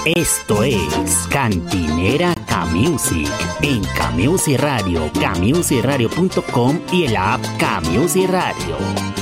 Esto es Cantinera K-Music en K-Music Radio, kmusicradio.com y el app K-Music Radio.